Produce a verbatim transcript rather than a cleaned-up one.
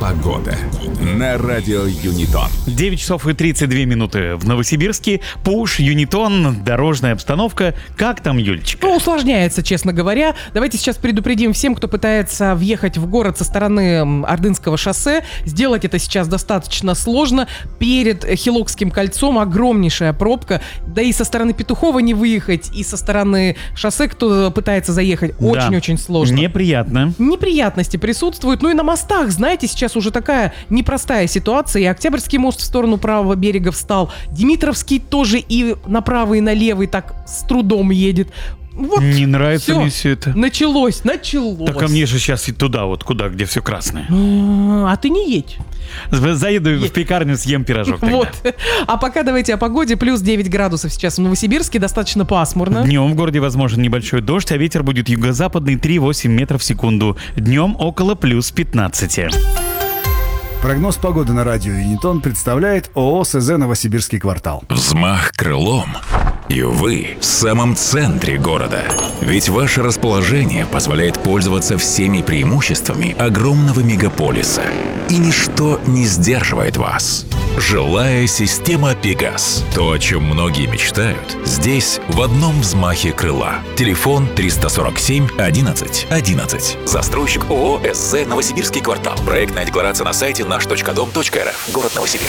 Погода на радио Юнитон. девять часов и тридцать две минуты в Новосибирске. Пуш, Юнитон, дорожная обстановка. Как там, Юлечка? Ну, усложняется, честно говоря. Давайте сейчас предупредим всем, кто пытается въехать в город со стороны Ордынского шоссе. Сделать это сейчас достаточно сложно. Перед Хилокским кольцом огромнейшая пробка. Да и со стороны Петухова не выехать, и со стороны шоссе, кто пытается заехать, очень-очень Да. сложно. Неприятно. Неприятности присутствуют. Ну и на мостах, знаете, сейчас уже такая непростая ситуация. И Октябрьский мост в сторону правого берега встал. Димитровский тоже и направо, и на левый так с трудом едет. Вот Не нравится всё. мне все это. Началось, началось. Так а мне же сейчас и туда, вот куда, где все красное. А ты не едь. Заеду Е- в пекарню, съем пирожок тогда. Вот. А пока давайте о погоде. Плюс девять градусов сейчас в Новосибирске. Достаточно пасмурно. Днем в городе возможен небольшой дождь, а ветер будет юго-западный три целых восемь метров в секунду. Днем около плюс пятнадцати. Прогноз погоды на радио Юнитон представляет ООО СЗ «Новосибирский квартал». Взмах крылом. И вы в самом центре города. Ведь ваше расположение позволяет пользоваться всеми преимуществами огромного мегаполиса. И ничто не сдерживает вас. Жилая система «Пегас». То, о чем многие мечтают, здесь в одном взмахе крыла. Телефон триста сорок семь одиннадцать одиннадцать. Застройщик ООО СЗ «Новосибирский квартал». Проектная декларация на сайте наш точка дом точка рф. Город Новосибирск.